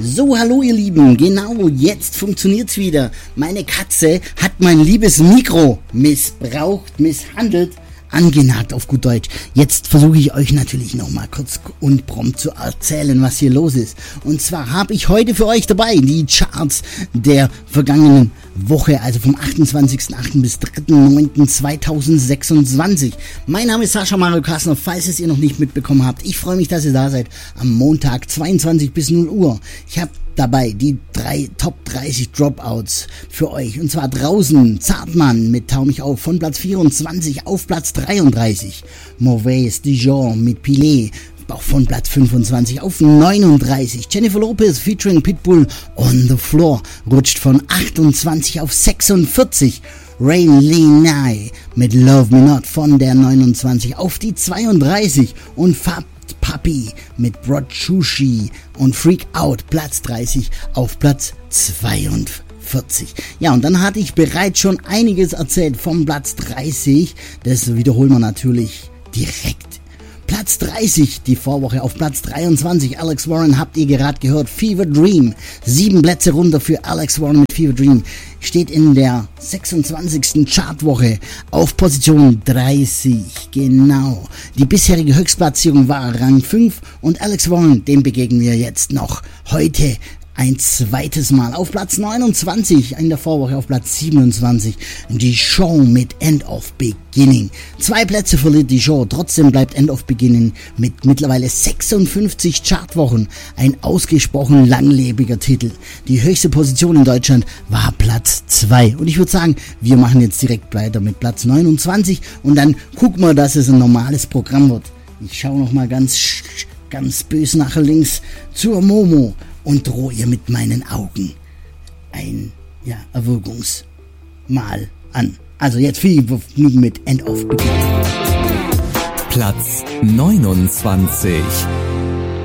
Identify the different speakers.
Speaker 1: So, hallo ihr Lieben, genau, jetzt funktioniert's wieder. Meine Katze hat mein liebes Mikro missbraucht, misshandelt, angenagt auf gut Deutsch. Jetzt versuche ich euch natürlich nochmal kurz und prompt zu erzählen, was hier los ist. Und zwar habe ich heute für euch dabei die Charts der vergangenen Woche, also vom 28.08. bis 3.9.2026. Mein Name ist Sascha Mario Kassner, falls es ihr noch nicht mitbekommen habt. Ich freue mich, dass ihr da seid am Montag 22 bis 0 Uhr. Ich habe dabei die 3 Top 30 Dropouts für euch. Und zwar draußen Zartmann mit Tau mich auf von Platz 24 auf Platz 33. Mauvais Dijon mit Pilet auch von Platz 25 auf 39. Jennifer Lopez featuring Pitbull On The Floor rutscht von 28 auf 46. Rain Lee Nye mit Love Me Not von der 29 auf die 32 und Fab Papi mit Brochushi und Freak Out Platz 30 auf Platz 42. Ja, und dann hatte ich bereits schon einiges erzählt vom Platz 30. Das wiederholen wir natürlich direkt. Platz 30, die Vorwoche auf Platz 23. Alex Warren, habt ihr gerade gehört, Fever Dream. 7 Plätze runter für Alex Warren mit Fever Dream. Steht in der 26. Chartwoche auf Position 30. Genau. Die bisherige Höchstplatzierung war Rang 5 und Alex Warren, dem begegnen wir jetzt noch heute ein zweites Mal auf Platz 29, in der Vorwoche auf Platz 27, die Show mit End of Beginning. 2 Plätze verliert die Show, trotzdem bleibt End of Beginning mit mittlerweile 56 Chartwochen ein ausgesprochen langlebiger Titel. Die höchste Position in Deutschland war Platz 2 und ich würde sagen, wir machen jetzt direkt weiter mit Platz 29 und dann gucken wir, dass es ein normales Programm wird. Ich schaue nochmal ganz böse nach links zur Momo und drohe ihr mit meinen Augen ein Erwürgungsmal an. Also jetzt viel Vergnügen mit End of Beginning.
Speaker 2: Platz 29.